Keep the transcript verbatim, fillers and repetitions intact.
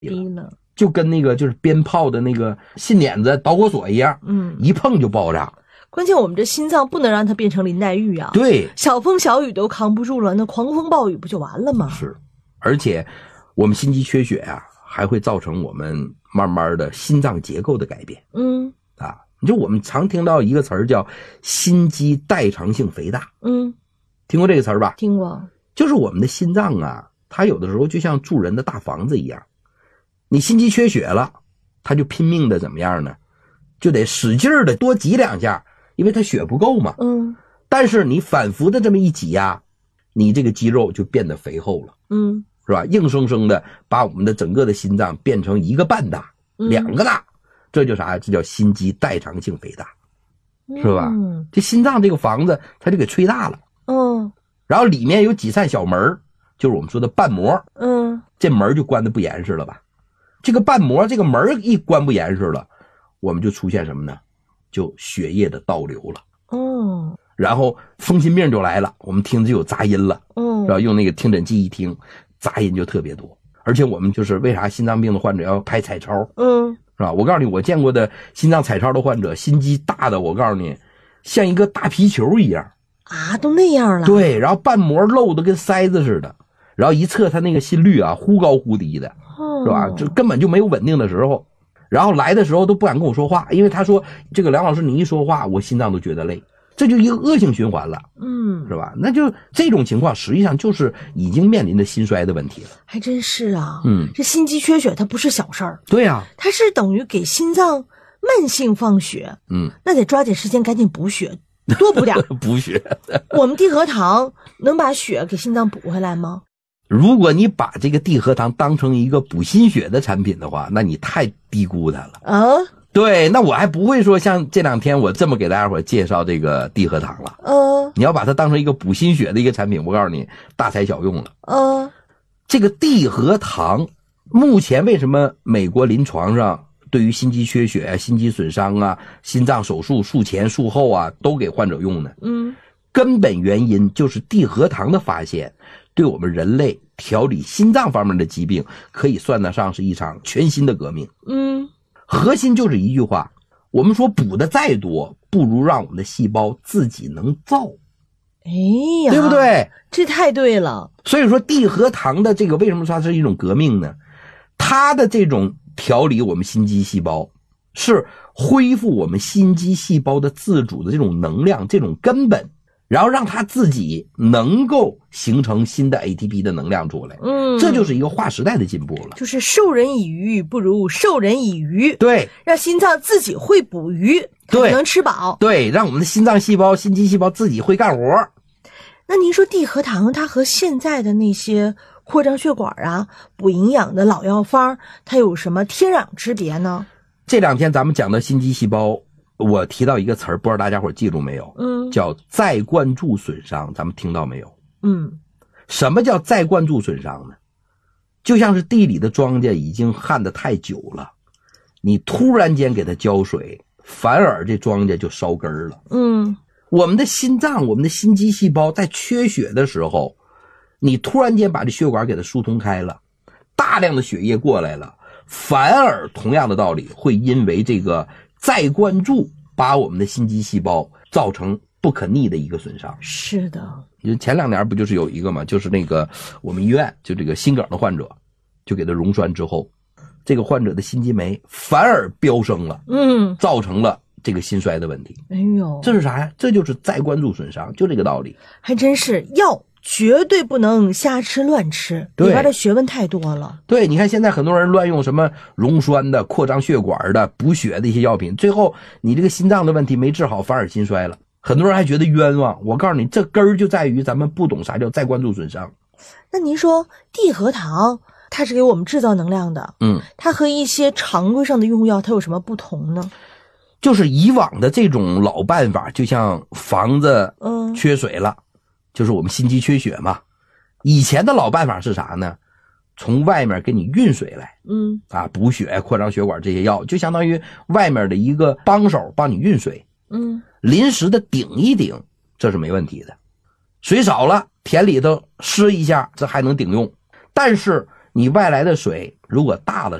低了， 就跟那个就是鞭炮的那个信捻子导火索一样， 嗯， 一碰就爆炸。 关键我们这心脏不能让它变成林黛玉啊， 对， 小风小雨都扛不住了，那狂风暴雨不就完了吗？ 是，而且我们心肌缺血啊，还会造成我们慢慢的心脏结构的改变。 嗯啊，就我们常听到一个词儿叫心肌代偿性肥大， 嗯， 听过这个词儿吧？ 听过。 就是我们的心脏啊，它有的时候就像住人的大房子一样，你心肌缺血了，它就拼命的怎么样呢？就得使劲的多挤两下，因为它血不够嘛。 嗯， 但是你反复的这么一挤压，你这个肌肉就变得肥厚了。 嗯， 是吧？硬生生的把我们的整个的心脏变成一个半大、 嗯、 两个大，这叫啥？这叫心肌代偿性肥大，是吧？ 嗯， 这心脏这个房子它就给吹大了。 嗯， 然后里面有几扇小门，就是我们说的瓣膜。 嗯， 这门就关得不严实了吧？这个瓣膜这个门一关不严实了，我们就出现什么呢？就血液的倒流了。 哦， 然后风心病就来了，我们听着就有杂音了。 嗯， 然后用那个听诊器一听，杂音就特别多。而且我们就是为啥心脏病的患者要拍彩超？ 嗯， 是吧？我告诉你，我见过的心脏彩超的患者，心肌大的，我告诉你，像一个大皮球一样啊，都那样了。 对，然后瓣膜漏的跟塞子似的，然后一测他那个心率啊，忽高忽低的， 哦、 是吧？这根本就没有稳定的时候。然后来的时候都不敢跟我说话，因为他说这个梁老师你一说话，我心脏都觉得累。这就一个恶性循环了， 嗯， 是吧？那就这种情况，实际上就是已经面临着心衰的问题了。 还真是啊， 嗯， 这心肌缺血它不是小事儿。 对呀、啊， 它是等于给心脏慢性放血。 嗯， 那得抓紧时间赶紧补血，多补点补血。 我们地核糖能把血给心脏补回来吗？ 如果你把这个地核糖当成一个补心血的产品的话，那你太低估它了啊。 对，那我还不会说像这两天我这么给大家伙介绍这个地核糖了。 嗯、呃， 你要把它当成一个补心血的一个产品，我告诉你，大材小用了。 嗯、呃， 这个地核糖目前为什么美国临床上对于心肌缺血啊、心肌损伤啊、心脏手术术前术后啊都给患者用呢？ 嗯， 根本原因就是地核糖的发现对我们人类调理心脏方面的疾病可以算得上是一场全新的革命。 嗯， 核心就是一句话，我们说补的再多，不如让我们的细胞自己能造。 哎呀， 对不对？ 这太对了。 所以说地核糖的这个为什么说它是一种革命呢？它的这种调理我们心肌细胞，是恢复我们心肌细胞的自主的这种能量，这种根本，然后让它自己能够形成新的 A T P 的能量出来。 嗯， 这就是一个划时代的进步了。 就是授人以鱼不如授人以渔。 对， 让心脏自己会捕鱼，它就能吃饱。 对，让我们的心脏细胞、心肌细胞自己会干活。 那您说地核糖它和现在的那些扩张血管啊、补营养的老药方，它有什么天壤之别呢？ 这两天咱们讲的心肌细胞，我提到一个词儿，不知道大家伙记住没有？ 嗯，叫再灌注损伤，咱们听到没有？ 嗯， 什么叫再灌注损伤呢？就像是地里的庄稼已经旱得太久了，你突然间给它浇水，反而这庄稼就烧根儿了。 嗯， 我们的心脏，我们的心肌细胞在缺血的时候，你突然间把这血管给它疏通开了，大量的血液过来了，反而同样的道理会因为这个再灌注把我们的心肌细胞造成不可逆的一个损伤。 是的， 就前两年不就是有一个嘛，就是那个我们医院就这个心梗的患者，就给他溶栓之后，这个患者的心肌酶反而飙升了， 嗯， 造成了这个心衰的问题。 哎呦， 这是啥呀？这就是再灌注损伤，就这个道理。 还真是药绝对不能瞎吃乱吃，里边的学问太多了。 对，你看现在很多人乱用什么溶栓的、扩张血管的、补血的一些药品，最后你这个心脏的问题没治好，反而心衰了。很多人还觉得冤枉。我告诉你，这根儿就在于咱们不懂啥叫再灌注损伤。 那您说地核糖它是给我们制造能量的， 嗯， 它和一些常规上的用药它有什么不同呢？ 就是以往的这种老办法，就像房子嗯缺水了，嗯、就是我们心肌缺血嘛。以前的老办法是啥呢？从外面给你运水来， 嗯啊，补血、扩张血管这些药，就相当于外面的一个帮手帮你运水， 嗯， 临时的顶一顶，这是没问题的。水少了，田里头施一下，这还能顶用。但是你外来的水如果大的